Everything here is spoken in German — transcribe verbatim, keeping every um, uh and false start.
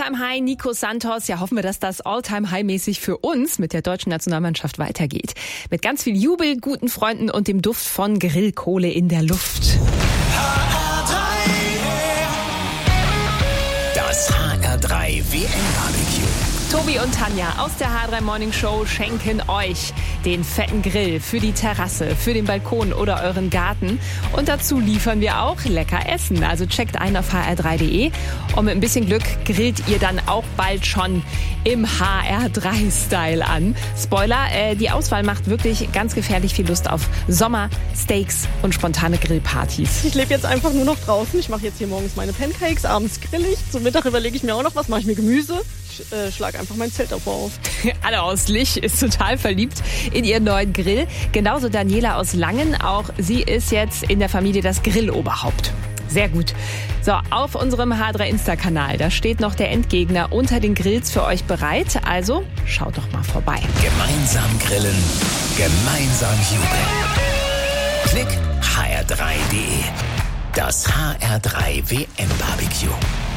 All-Time-High Nico Santos. Ja, hoffen wir, dass das All-Time-High-mäßig für uns mit der deutschen Nationalmannschaft weitergeht. Mit ganz viel Jubel, guten Freunden und dem Duft von Grillkohle in der Luft. Das H R drei W M-Barbecue. Tobi und Tanja aus der H drei Morning Show schenken euch den fetten Grill für die Terrasse, für den Balkon oder euren Garten. Und dazu liefern wir auch lecker Essen. Also checkt ein auf h r drei punkt d e und mit ein bisschen Glück grillt ihr dann auch bald schon im H R drei Style an. Spoiler, äh, die Auswahl macht wirklich ganz gefährlich viel Lust auf Sommer, Steaks und spontane Grillpartys. Ich lebe jetzt einfach nur noch draußen. Ich mache jetzt hier morgens meine Pancakes, abends grill ich. Zum Mittag überlege ich mir auch noch, was mache ich mit Gemüse. Ich äh, schlage einfach mein Zelt auf. Anne aus Lich ist total verliebt in ihren neuen Grill. Genauso Daniela aus Langen. Auch sie ist jetzt in der Familie das Grilloberhaupt. Sehr gut. So, auf unserem H drei Insta-Kanal, da steht noch der Endgegner unter den Grills für euch bereit. Also schaut doch mal vorbei. Gemeinsam grillen, gemeinsam jubeln. Klick h r drei punkt d e. Das H R drei W M-Barbecue.